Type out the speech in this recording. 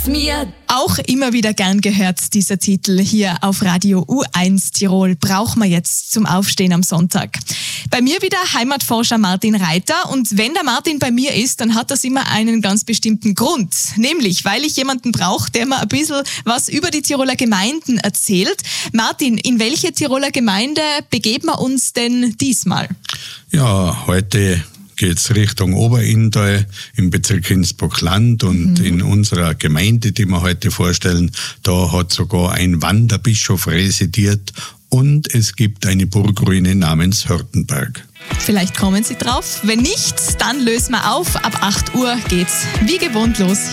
mir. Auch immer wieder gern gehört, dieser Titel hier auf Radio U1 Tirol. Braucht man jetzt zum Aufstehen am Sonntag. Bei mir wieder Heimatforscher Martin Reiter. Und wenn der Martin bei mir ist, dann hat das immer einen ganz bestimmten Grund. Nämlich, weil ich jemanden brauche, der mir ein bisschen was über die Tiroler Gemeinden erzählt. Martin, in welche Tiroler Gemeinde begeben wir uns denn diesmal? Ja, heute geht's Richtung Oberinntal im Bezirk Innsbruck-Land und in unserer Gemeinde, die wir heute vorstellen, da hat sogar ein Wanderbischof residiert und es gibt eine Burgruine namens Hörtenberg. Vielleicht kommen Sie drauf. Wenn nicht, dann lösen wir auf. Ab 8 Uhr geht's wie gewohnt los.